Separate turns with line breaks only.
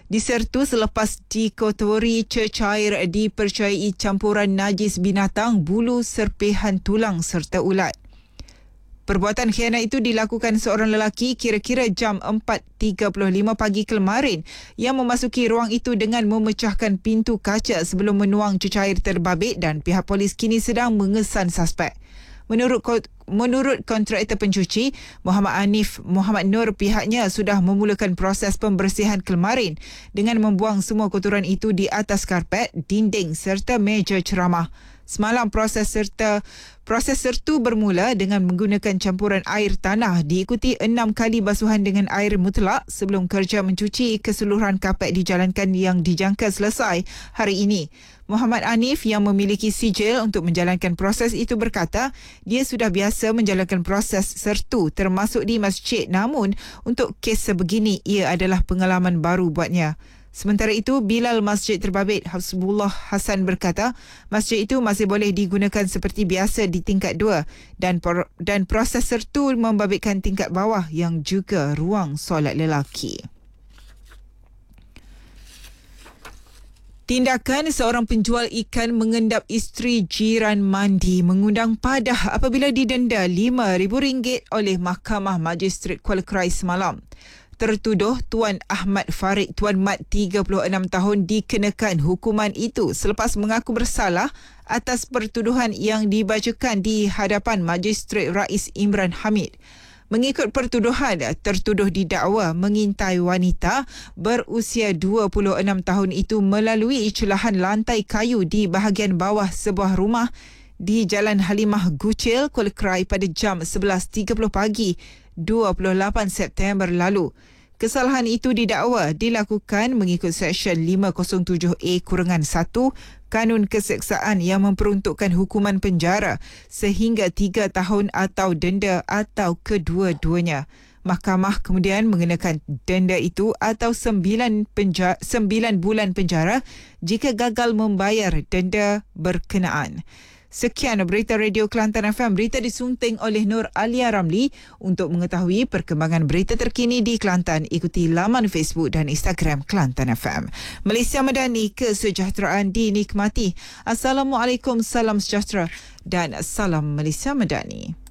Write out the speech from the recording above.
disertu selepas dikotori cecair dipercayai campuran najis binatang, bulu, serpihan tulang serta ulat. Perbuatan khianat itu dilakukan seorang lelaki kira-kira jam 4.35 pagi kemarin yang memasuki ruang itu dengan memecahkan pintu kaca sebelum menuang cecair terbabit dan pihak polis kini sedang mengesan suspek. Menurut kontraktor pencuci, Muhammad Hanif Muhammad Nur, pihaknya sudah memulakan proses pembersihan kemarin dengan membuang semua kotoran itu di atas karpet, dinding serta meja ceramah. Semalam proses sertu bermula dengan menggunakan campuran air tanah diikuti 6 kali basuhan dengan air mutlak sebelum kerja mencuci keseluruhan kapet dijalankan yang dijangka selesai hari ini. Muhammad Hanif yang memiliki sijil untuk menjalankan proses itu berkata dia sudah biasa menjalankan proses sertu termasuk di masjid, namun untuk kes sebegini ia adalah pengalaman baru buatnya. Sementara itu, Bilal Masjid Terbabit Hafsbullah Hasan berkata masjid itu masih boleh digunakan seperti biasa di tingkat 2 dan proses sertu membabitkan tingkat bawah yang juga ruang solat lelaki. Tindakan seorang penjual ikan mengendap isteri jiran mandi mengundang padah apabila didenda RM5,000 oleh Mahkamah Magistrat Kuala Krai semalam. Tertuduh Tuan Ahmad Farid Tuan Mat 36 tahun dikenakan hukuman itu selepas mengaku bersalah atas pertuduhan yang dibacakan di hadapan Magistrat Rais Imran Hamid. Mengikut pertuduhan, tertuduh didakwa mengintai wanita berusia 26 tahun itu melalui celahan lantai kayu di bahagian bawah sebuah rumah di Jalan Halimah Gucil, Kuala Krai pada jam 11.30 pagi 28 September lalu. Kesalahan itu didakwa dilakukan mengikut Seksyen 507A-1 Kanun Keseksaan yang memperuntukkan hukuman penjara sehingga 3 tahun atau denda atau kedua-duanya. Mahkamah kemudian mengenakan denda itu atau 9 bulan penjara jika gagal membayar denda berkenaan. Sekian berita Radio Kelantan FM. Berita disunting oleh Nur Alia Ramli. Untuk mengetahui perkembangan berita terkini di Kelantan, ikuti laman Facebook dan Instagram Kelantan FM. Malaysia Madani, kesejahteraan dinikmati. Assalamualaikum, salam sejahtera dan salam Malaysia Madani.